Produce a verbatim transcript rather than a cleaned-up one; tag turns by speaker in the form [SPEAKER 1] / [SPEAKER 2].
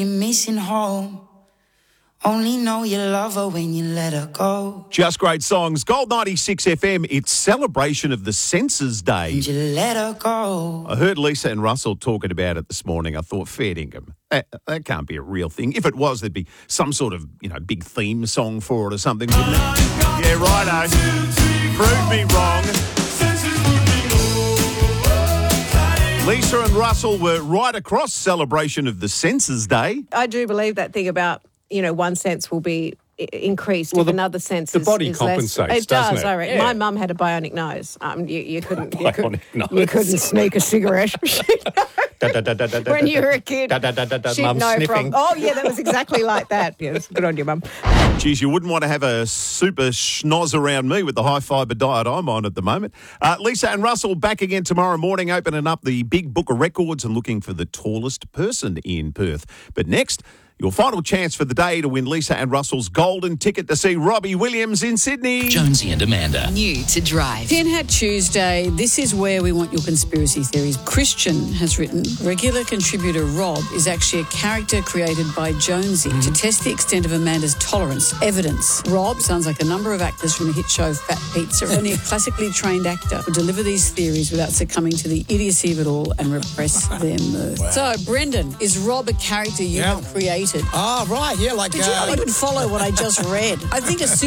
[SPEAKER 1] You're missing home. Only know you love her when you let her go.
[SPEAKER 2] Just great songs. Gold ninety-six F M, it's celebration of the Senses Day.
[SPEAKER 1] And you let her go.
[SPEAKER 2] I heard Lisa and Russell talking about it this morning. I thought, fair dinkum. That, that can't be a real thing. If it was, there'd be some sort of, you know, big theme song for it or something, wouldn't it? Yeah, righto. Prove me wrong. Lisa and Russell were right across celebration of the Senses Day.
[SPEAKER 3] I do believe that thing about, you know, one sense will be i- increased
[SPEAKER 4] Well,
[SPEAKER 3] if
[SPEAKER 4] the-
[SPEAKER 3] another sense
[SPEAKER 4] the
[SPEAKER 3] is,
[SPEAKER 4] body
[SPEAKER 3] is
[SPEAKER 4] compensates,
[SPEAKER 3] less. It
[SPEAKER 4] doesn't
[SPEAKER 3] does,
[SPEAKER 4] it?
[SPEAKER 3] I reckon.
[SPEAKER 4] Yeah.
[SPEAKER 3] My mum had a bionic nose. Um, you, you couldn't you, could,
[SPEAKER 4] Bionic nose.
[SPEAKER 3] you couldn't sneak a cigarette. When you were a kid, she'd
[SPEAKER 4] Mum
[SPEAKER 3] know
[SPEAKER 4] sniffing.
[SPEAKER 3] from... Oh, yeah, that was exactly like that. Yes, good on you, Mum.
[SPEAKER 2] Geez, you wouldn't want to have a super schnoz around me with the high fibre diet I'm on at the moment. Uh, Lisa and Russell back again tomorrow morning, opening up the big book of records and looking for the tallest person in Perth. But next, your final chance for the day to win Lisa and Russell's golden ticket to see Robbie Williams in Sydney.
[SPEAKER 5] Jonesy and Amanda.
[SPEAKER 6] New to Drive.
[SPEAKER 7] Tin Hat Tuesday, this is where we want your conspiracy theories. Christian has written, regular contributor Rob is actually a character created by Jonesy to test the extent of Amanda's tolerance. Evidence. Rob sounds like a number of actors from the hit show Fat Pizza. Only a classically trained actor would deliver these theories without succumbing to the idiocy of it all and repress their mirth. So, Brendan, is Rob a character you
[SPEAKER 8] Yeah.
[SPEAKER 7] have created?
[SPEAKER 8] Ah, right, yeah, like...
[SPEAKER 7] Did you
[SPEAKER 8] uh,
[SPEAKER 7] not even follow what I just read? I think a